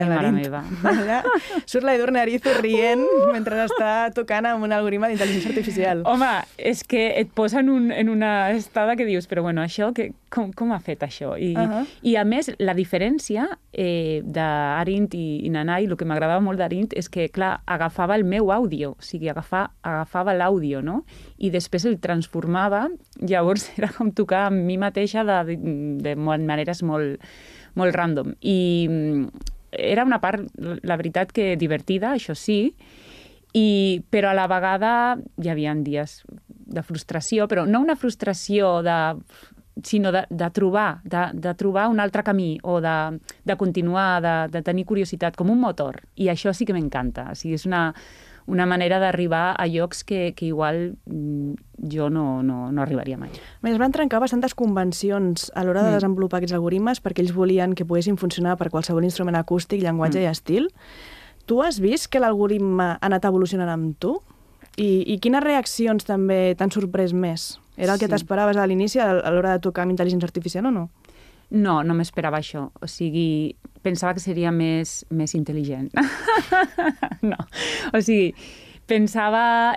Mare meva. Allà surt la Edurne Arizu rient mentre està tocant amb un algoritme d'intel·ligència artificial. Home, és que et posa en una estada que dius, però bueno, això, com ha fet això? I a més, la diferència d'Arendt i Nanai, el que m'agradava molt d'Arendt és que, clar, agafava el meu àudio, o sigui, agafava l'àudio, no? I després el transformava, llavors era com tocar amb mi mateixa de maneres molt, molt random. I era una part, la veritat, que divertida, això sí, però a la vegada hi havia dies de frustració, però no una frustració sinó de trobar un altre camí o de continuar, de tenir curiositat, com un motor. I això sí que m'encanta. O sigui, és una manera d'arribar a llocs que igual jo no arribaria mai. Es van trencar bastantes convencions a l'hora de desenvolupar aquests algoritmes perquè ells volien que poguessin funcionar per qualsevol instrument acústic, llenguatge i estil. Tu has vist que l'algoritme ha anat evolucionant amb tu? I quines reaccions també t'han sorprès més? Era el que t'esperaves a l'inici a l'hora de tocar amb intel·ligència artificial o no? No m'esperava això. O sigui, pensava que seria més intel·ligent. No. O sigui, pensava...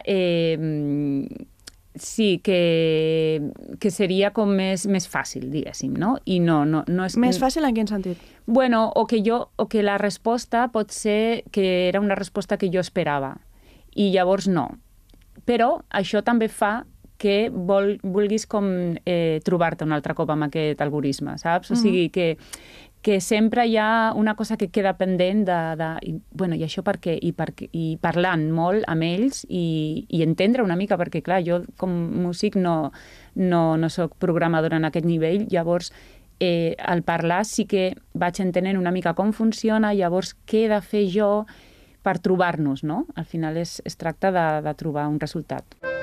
sí, que seria com més fàcil, diguéssim, no? I no és... Més fàcil en quin sentit? Bueno, o que la resposta pot ser que era una resposta que jo esperava. I llavors no. Però això també fa que vulguis com trobar-te un altre cop amb aquest algoritme, saps? O sigui, que sempre hi ha una cosa que queda pendent bueno, i això per què? I parlant molt amb ells i entendre una mica, perquè clar, jo com músic no soc programadora en aquest nivell, llavors al parlar sí que vaig entenent una mica com funciona, llavors què he de fer jo per trobar-nos, no? Al final es tracta de trobar un resultat.